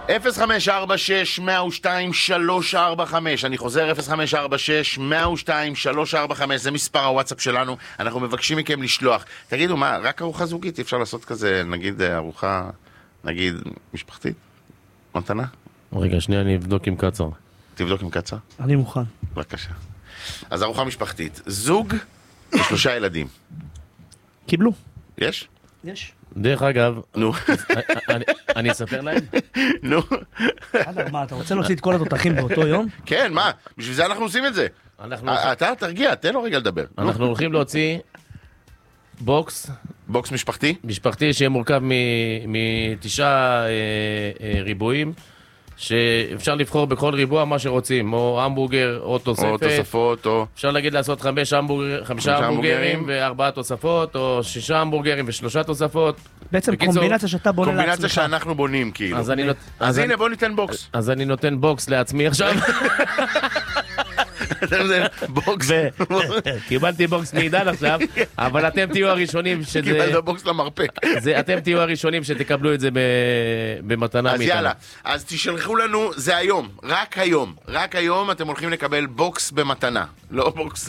0546-102-345. אני חוזר, 0546-102-345. זה מספר הוואטסאפ שלנו. אנחנו מבקשים מכם לשלוח. תגידו, מה, רק ארוחה זוגית? אפשר לעשות כזה, נגיד, ארוחה, נגיד, משפחתית? מתנה? רגע, שנייה, אני אבדוק עם קצר. תבדוק עם קצר. אני מוכן. בבקשה. אז ארוחה משפחתית. זוג ו3 ילדים. קיבלו. יש? יש. דרך אגב, נו. אני אספר להם? נו. מה, אתה רוצה להוציא את כל התותחים באותו יום? כן, מה? בשביל זה אנחנו עושים את זה. אתה תרגיע, תן לו רגע לדבר. אנחנו הולכים להוציא בוקס משפחתי שיהיה מורכב מ9 ריבועים, שאפשר לבחור בכל ריבוע מה שרוצים, או המבורגר או תוספות, או אפשר להגיד לעשות 5 המבורגרים ו4 תוספות, או 6 המבורגרים ו3 תוספות. בעצם קומבינציה שאתה בונה לעצמך. קומבינציה שאנחנו בונים כאילו. אז הנה בוא ניתן בוקס. אז אני נותן בוקס לעצמי עכשיו. בוקס. קיבלתי בוקס מעידן עכשיו, אבל אתם תהיו הראשונים שזה... קיבלת בוקס למרפק. אתם תהיו הראשונים שתקבלו את זה במתנה מאיתנו. אז יאללה, אז תשלחו לנו, זה היום, רק היום אתם הולכים לקבל בוקס במתנה. לא בוקס,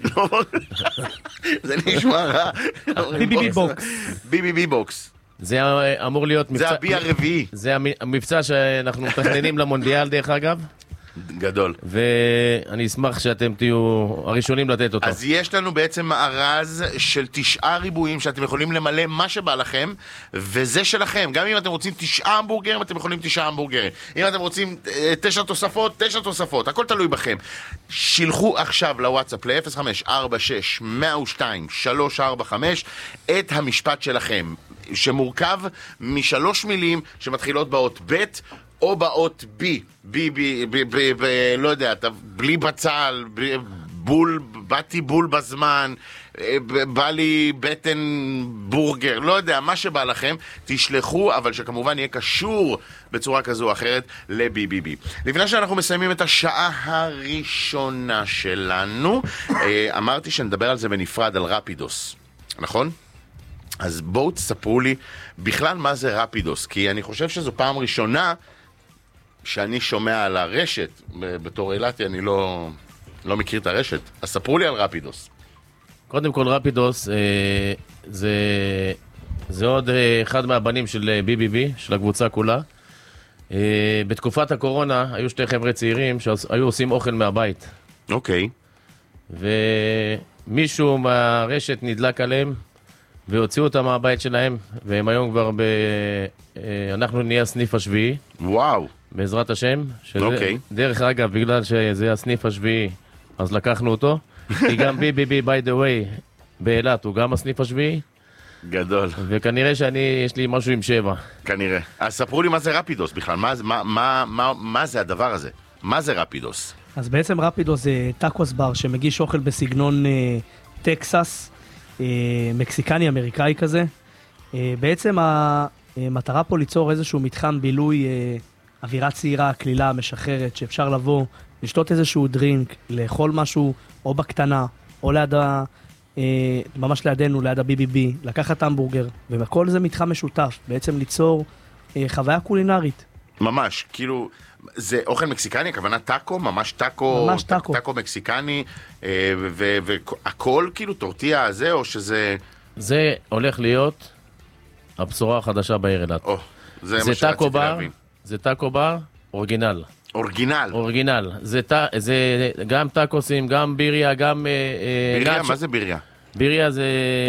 זה נשמע רע. BBB בוקס. BBB בוקס. זה אמור להיות מבצע... זה הבי הרביעי. זה המבצע שאנחנו מתכננים למונדיאל דרך אגב. גדול. ואני אשמח שאתם תהיו הראשונים לתת אותו. אז יש לנו בעצם מארז של 9 ריבועים שאתם יכולים למלא מה שבא לכם, וזה שלכם. גם אם אתם רוצים 9 המבורגרים, אתם יכולים 9 המבורגרים. אם אתם רוצים 9 תוספות, 9 תוספות. הכל תלוי בכם. שילחו עכשיו לוואטסאפ ל-0546-102-345 את המשפט שלכם, שמורכב מ3 מילים שמתחילות באות ב' או באות בי, לא יודע, בלי בצל, בול, באתי בול בזמן, בא לי בטן בורגר, לא יודע, מה שבא לכם, תשלחו, אבל שכמובן יהיה קשור בצורה כזו או אחרת ל-BBB. לפני שאנחנו מסיימים את השעה הראשונה שלנו, אמרתי שנדבר על זה בנפרד, על רפידוס, נכון? אז בואו תספרו לי בכלל מה זה רפידוס, כי אני חושב שזו פעם ראשונה שאני שומע על הרשת, בתור אילתי אני לא מכיר את הרשת, אז ספרו לי על רפידוס. קודם כל רפידוס זה עוד אחד מהבנים של BBB, של הקבוצה כולה. בתקופת הקורונה היו 2 חבר'ה צעירים שהיו עושים אוכל מהבית. אוקיי. ומישהו מהרשת נדלק עליהם והוציאו אותם מהבית שלהם, והם היום כבר אנחנו נהיה הסניף השביעי. וואו. בעזרת השם. אוקיי. דרך אגב, בגלל שזה הסניף השביעי, אז לקחנו אותו. כי גם BBB, by the way, באילת הוא גם הסניף השביעי. גדול. וכנראה יש לי משהו עם 7. כנראה. אז ספרו לי מה זה רפידוס בכלל, מה זה הדבר הזה? מה זה רפידוס? אז בעצם רפידוס זה טאקוס בר שמגיש אוכל בסגנון טקסס, מקסיקני אמריקאי כזה. בעצם המטרה פה ליצור איזשהו מתחם בילוי, אווירה צעירה, כלילה, משחררת, שאפשר לבוא, לשתות איזשהו דרינק, לאכול משהו או בקטנה, או ממש לידינו, ליד ה-BBB, לקחת המבורגר, וכל זה מתחם משותף, בעצם ליצור חוויה קולינרית. ממש, כאילו, זה אוכל מקסיקני, הכוונה טאקו, ממש טאקו, ממש טאקו. טאקו מקסיקני, והכל כאילו טורטיה הזה, או שזה... זה הולך להיות הבשורה החדשה בעיר אילת. זה מה שרציתי להבין. זה טאקו בר אורגינל. אורגינל. זה גם טאקוסים, גם ביריה, גם... ביריה? מה זה ביריה? ביריה זה...